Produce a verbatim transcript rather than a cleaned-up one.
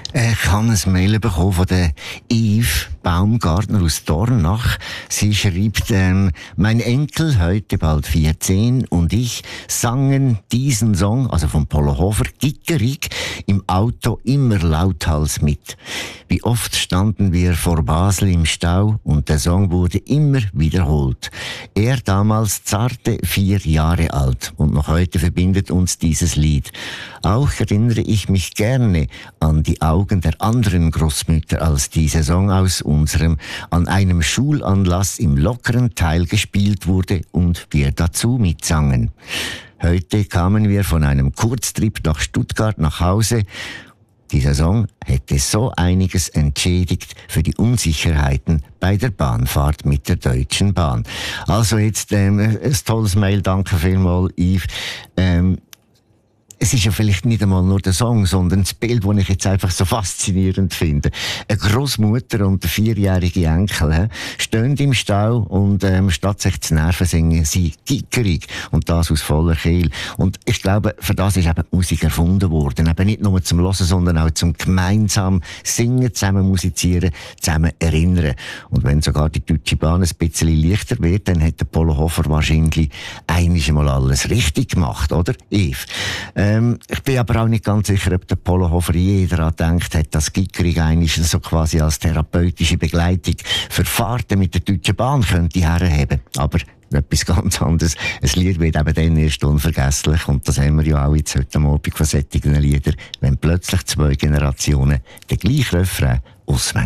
Ich habe ein Mail bekommen von der Yves Baumgartner aus Dornach. Sie schreibt, ähm, mein Enkel, heute bald vierzehn, und ich sangen diesen Song, also von Polo Hofer, gickerig, im Auto immer lauthals mit. Wie oft standen wir vor Basel im Stau und der Song wurde immer wiederholt. Er damals zarte vier Jahre alt und noch heute verbindet uns dieses Lied. Auch erinnere ich mich gerne an die Augen der anderen Großmütter, als dieser Song aus unserem an einem Schulanlass im lockeren Teil gespielt wurde und wir dazu mitsangen. Heute kamen wir von einem Kurztrip nach Stuttgart nach Hause. Dieser Song hätte so einiges entschädigt für die Unsicherheiten bei der Bahnfahrt mit der Deutschen Bahn. Also jetzt ähm, ein tolles Mail, danke vielmals, Yves. Ähm, Es ist ja vielleicht nicht einmal nur der Song, sondern das Bild, das ich jetzt einfach so faszinierend finde. Eine Großmutter und der vierjährige Enkel he, stehen im Stau und ähm, statt sich zu nerven, singen sie gickerig. Und das aus voller Kehle. Und ich glaube, für das ist eben die Musik erfunden worden. Eben nicht nur zum Hören, sondern auch zum gemeinsam singen, zusammen musizieren, zusammen erinnern. Und wenn sogar die Deutsche Bahn ein bisschen leichter wird, dann hat der Polo Hofer wahrscheinlich einiges Mal alles richtig gemacht, oder, Yves? Ähm, ich bin aber auch nicht ganz sicher, ob der Polo Hofer je daran gedacht hat, dass Gickerig eigentlich so quasi als therapeutische Begleitung für Fahrten mit der Deutschen Bahn könnte herheben. Aber etwas ganz anderes. Ein Lied wird eben dann erst unvergesslich. Und das haben wir ja auch jetzt heute Abend von solchen Liedern, wenn plötzlich zwei Generationen den gleichen Refrain auswählen.